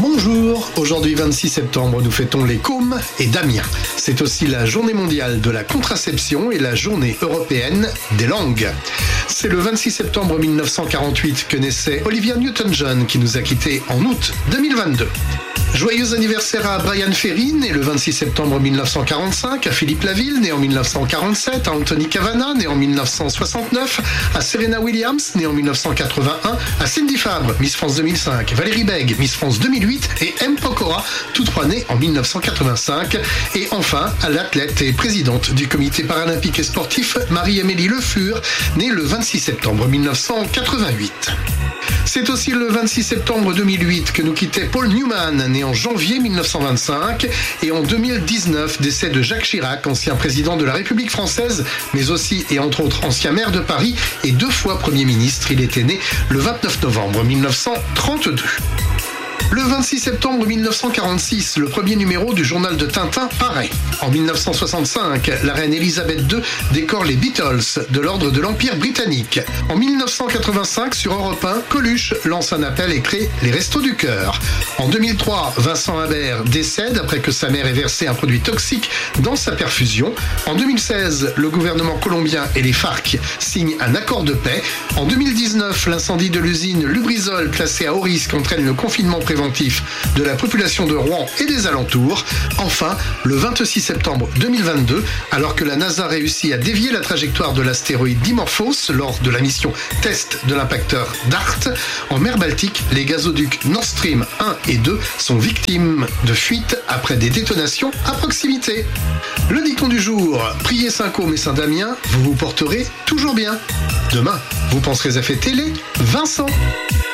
Bonjour, aujourd'hui 26 septembre, nous fêtons les Cômes et Damien. C'est aussi la journée mondiale de la contraception et la journée européenne des langues. C'est le 26 septembre 1948 que naissait Olivia Newton-John qui nous a quittés en août 2022. Joyeux anniversaire à Brian Ferry, né le 26 septembre 1945, à Philippe Laville, né en 1947, à Anthony Cavana, né en 1969, à Serena Williams, né en 1981, à Cindy Fabre, Miss France 2005, Valérie Bègue, Miss France 2008 et M. Pokora, tous trois nés en 1985. Et enfin, à l'athlète et présidente du comité paralympique et sportif, Marie-Amélie Le Fur, née le 26 septembre 1988. C'est aussi le 26 septembre 2008 que nous quittait Paul Newman, né en janvier 1925, et en 2019, décès de Jacques Chirac, ancien président de la République française, mais aussi et entre autres ancien maire de Paris et 2 fois Premier ministre. Il était né le 29 novembre 1932. Le 26 septembre 1946, le premier numéro du journal de Tintin paraît. En 1965, la reine Elisabeth II décore les Beatles de l'ordre de l'Empire britannique. En 1985, sur Europe 1, Coluche lance un appel et crée les Restos du Cœur. En 2003, Vincent Humbert décède après que sa mère ait versé un produit toxique dans sa perfusion. En 2016, le gouvernement colombien et les FARC signent un accord de paix. En 2019, l'incendie de l'usine Lubrizol classée à haut risque entraîne le confinement préventif de la population de Rouen et des alentours. Enfin, le 26 septembre 2022, alors que la NASA réussit à dévier la trajectoire de l'astéroïde Dimorphos lors de la mission test de l'impacteur DART, en mer Baltique, les gazoducs Nord Stream 1 et 2 sont victimes de fuites après des détonations à proximité. Le dicton du jour, priez Saint-Côme et Saint-Damien, vous vous porterez toujours bien. Demain, vous penserez à fêter les Vincent.